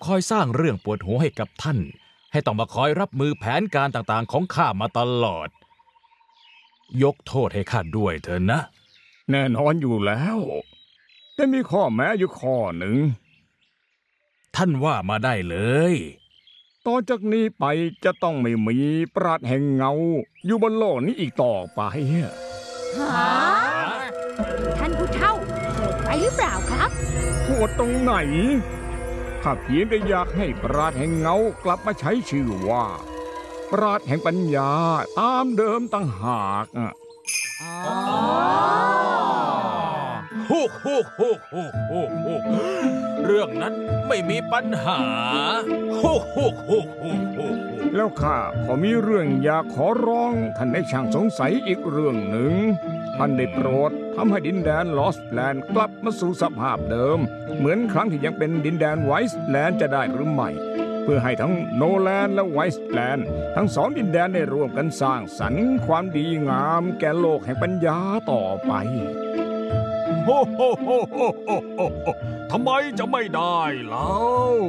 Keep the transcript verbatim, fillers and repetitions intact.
คอยสร้างเรื่องปวดหัวให้กับท่านให้ต้องมาคอยรับมือแผนการต่างๆของข้ามาตลอดยกโทษให้ข้าด้วยเถอะนะแน่นอนอยู่แล้วแต่มีข้อแม้อยู่ข้อหนึ่งท่านว่ามาได้เลยต่อจากนี้ไปจะต้องไม่มีปราชญ์แห่งเงาอยู่บนโลกนี้อีกต่อไปฮะท่านผู้เฒ่าโหดไปหรือเปล่าครับโหดตรงไหนข้าเพียงแต่อยากให้ปราชญ์แห่งเงากลับมาใช้ชื่อว่าปราชญ์แห่งปัญญาตามเดิมตั้งหากอ่ะฮู้ฮู้ฮู้ฮู้ฮู้ฮู้เรื่องนั้นไม่มีปัญหาฮู้ฮู้ฮู้ฮู้ฮู้แล้วข้าขอมีเรื่องอยากขอร้องท่านได้ช่างสงสัยอีกเรื่องหนึ่งท่านได้โปรดทำให้ดินแดนลอสแลนด์กลับมาสู่สภาพเดิมเหมือนครั้งที่ยังเป็นดินแดนไวส์แลนด์จะได้หรือไม่เพื่อให้ทั้งโนแลนด์และไวส์แลนด์ทั้งสองดินแดนได้ร่วมกันสร้างสรรค์ความดีงามแก่โลกแห่งปัญญาต่อไปโฮโฮโฮโฮโฮทำไมจะไม่ได้เล่า